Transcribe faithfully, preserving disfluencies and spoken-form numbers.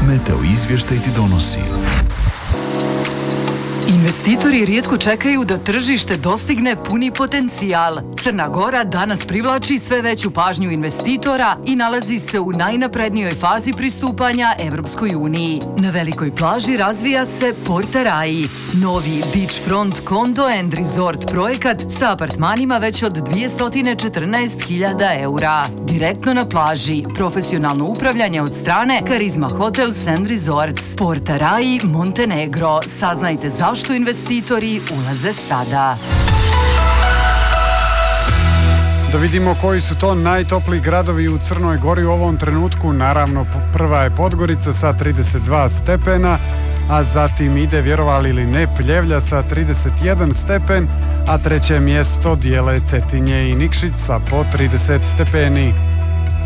Meteo izvještaj ti donosi. Investitori rijetko čekaju da tržište dostigne puni potencijal. Crna Gora danas privlači sve veću pažnju investitora i nalazi se u najnaprednijoj fazi pristupanja Evropskoj uniji. Na velikoj plaži razvija se Porta Rai, novi beachfront condo and resort projekat sa apartmanima već od dvjesto četrnaest hiljada eura. Direktno na plaži, profesionalno upravljanje od strane Karizma Hotels and Resorts. Porta Rai, Montenegro. Saznajte zašto što investitori ulaze sada. Da vidimo koji su to najtopliji gradovi u Crnoj Gori u ovom trenutku. Naravno, prva je Podgorica sa trideset dva stepena, a zatim ide, vjerovali ili ne, Pljevlja sa trideset jedan stepen, a treće mjesto dijele Cetinje i Nikšić sa po trideset stepeni.